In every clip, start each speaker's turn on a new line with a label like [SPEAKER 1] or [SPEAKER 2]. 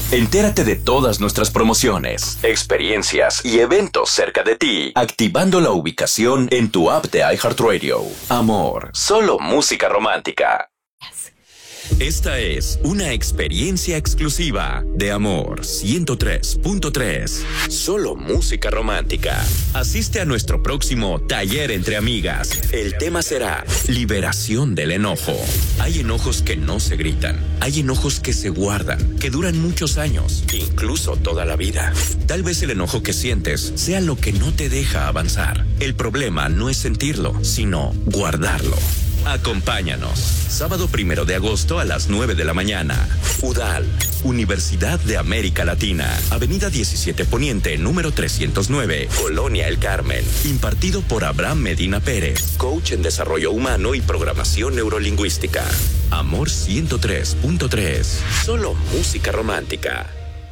[SPEAKER 1] Entérate de todas nuestras promociones, experiencias y eventos cerca de ti, activando la ubicación en tu app de iHeartRadio. Amor, solo música romántica. Esta es una experiencia exclusiva de Amor 103.3. Solo música romántica. Asiste a nuestro próximo taller entre amigas. El tema será liberación del enojo. Hay enojos que no se gritan. Hay enojos que se guardan, que duran muchos años, incluso toda la vida. Tal vez el enojo que sientes sea lo que no te deja avanzar. El problema no es sentirlo, sino guardarlo. Acompáñanos. Sábado 1 de agosto a las 9 de la mañana. UDAL, Universidad de América Latina. Avenida 17 Poniente, número 309, Colonia El Carmen. Impartido por Abraham Medina Pérez, coach en desarrollo humano y programación neurolingüística. Amor 103.3. Solo música romántica.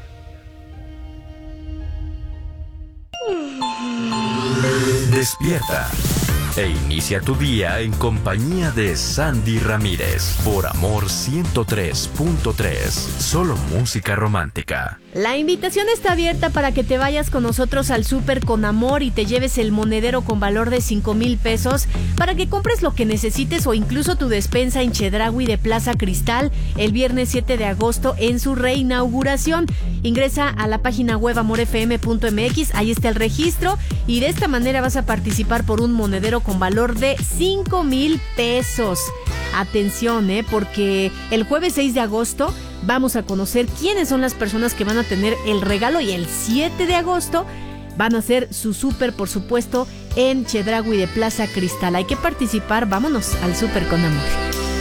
[SPEAKER 1] Despierta e inicia tu día en compañía de Sandy Ramírez por Amor 103.3. Solo música romántica.
[SPEAKER 2] La invitación está abierta para que te vayas con nosotros al súper con Amor y te lleves el monedero con valor de 5,000 pesos para que compres lo que necesites o incluso tu despensa en Chedraui de Plaza Cristal el viernes 7 de agosto en su reinauguración. Ingresa a la página web amorfm.mx, ahí está el registro y de esta manera vas a participar por un monedero con valor de 5,000 pesos. Atención, porque el jueves 6 de agosto vamos a conocer quiénes son las personas que van a tener el regalo y el 7 de agosto van a hacer su súper, por supuesto, en Chedraui de Plaza Cristal. Hay que participar, vámonos al súper con Amor.